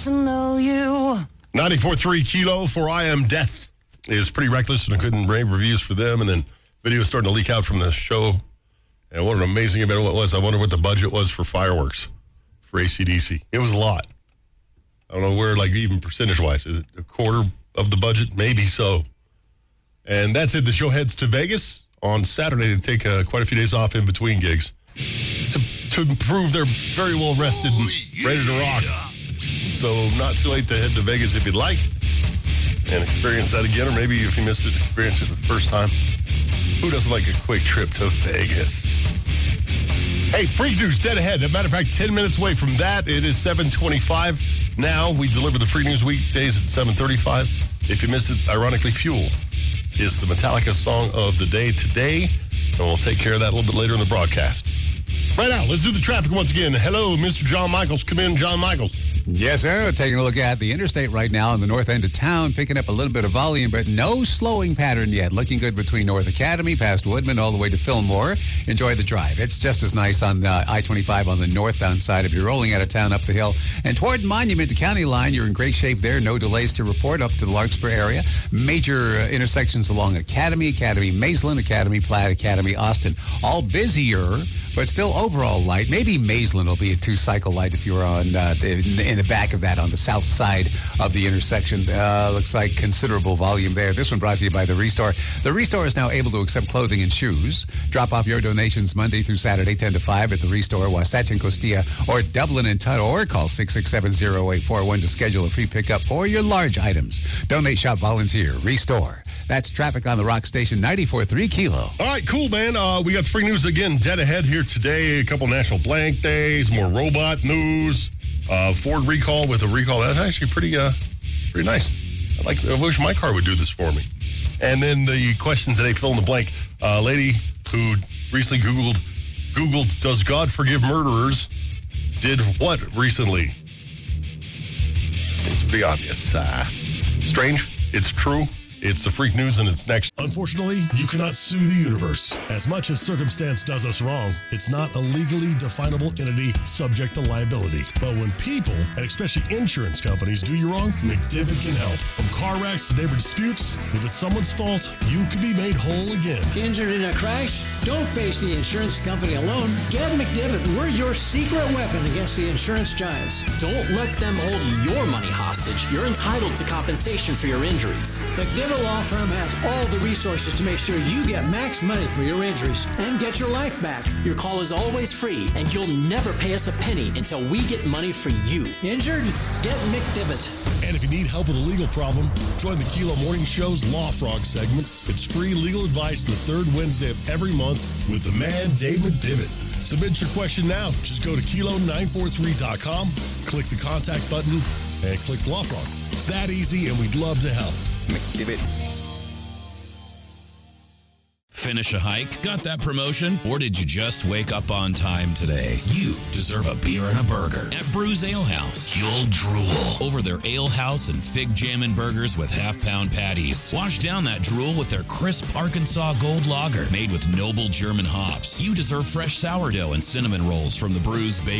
to know you. 94.3 Kilo for I Am Death is pretty reckless, and I couldn't rave reviews for them. And then video starting to leak out from the show. And what an amazing event it was. I wonder what the budget was for fireworks for AC/DC. It was a lot. I don't know where, like, even percentage-wise. Is it a quarter of the budget? Maybe so. And that's it. The show heads to Vegas on Saturday to take quite a few days off in between gigs to prove they're very well rested and ready to rock. So not too late to head to Vegas if you'd like and experience that again, or maybe if you missed it, experience it the first time. Who doesn't like a quick trip to Vegas? Hey, Freak News dead ahead. As a matter of fact, 10 minutes away from that. It is 7:25. Now we deliver the Freak News weekdays at 7:35. If you missed it, ironically, Fuel is the Metallica song of the day today, and we'll take care of that a little bit later in the broadcast. Right now, let's do the traffic once again. Hello, Mr. John Michaels. Come in, John Michaels. Yes, sir. Taking a look at the interstate right now on the north end of town, picking up a little bit of volume, but no slowing pattern yet. Looking good between North Academy, past Woodman, all the way to Fillmore. Enjoy the drive. It's just as nice on I-25 on the northbound side if you're rolling out of town up the hill. And toward Monument to County Line, you're in great shape there. No delays to report up to the Larkspur area. Major intersections along Academy, Maysland, Academy, Platte, Academy, Austin. All busier, but still overall light. Maybe Maysland will be a two-cycle light if you're on in the back of that on the south side of the intersection. Looks like considerable volume there. This one brought to you by The Restore. The Restore is now able to accept clothing and shoes. Drop off your donations Monday through Saturday, 10 to 5 at The Restore, Wasatch and Costilla, or Dublin and Tuttle, or call 667-0841 to schedule a free pickup for your large items. Donate, shop, volunteer. Restore. That's traffic on the Rock Station, 94.3 Kilo. All right, cool, man. We got Free News again dead ahead here today. A couple National Blank Days, more robot news, Ford recall with a recall. That's actually pretty nice. I wish my car would do this for me. And then the question today, fill in the blank. Lady who recently Googled, does God forgive murderers, did what recently? It's pretty obvious. Strange. It's true. It's the Freak News, and it's next. Unfortunately, you cannot sue the universe. As much as circumstance does us wrong, it's not a legally definable entity subject to liability. But when people, and especially insurance companies, do you wrong, McDivitt can help. From car wrecks to neighbor disputes, if it's someone's fault, you can be made whole again. Injured in a crash? Don't face the insurance company alone. Get McDivitt. We're your secret weapon against the insurance giants. Don't let them hold your money hostage. You're entitled to compensation for your injuries. McDivitt Law Firm has all the resources to make sure you get max money for your injuries and get your life back. Your call is always free, and you'll never pay us a penny until we get money for you. Injured? Get McDivitt. And if you need help with a legal problem, join the Kilo Morning Show's Law Frog segment. It's free legal advice on the third Wednesday of every month with the man, Dave McDivitt. Submit your question now. Just go to kilo943.com, click the contact button, and click Law Frog. It's that easy, and we'd love to help. McDivitt. Finish a hike? Got that promotion? Or did you just wake up on time today? You deserve a beer and a burger at Brews Ale House. You'll drool over their Ale House and Fig Jammin' burgers with half-pound patties. Wash down that drool with their crisp Arkansas Gold Lager made with noble German hops. You deserve fresh sourdough and cinnamon rolls from the Brews Bakery.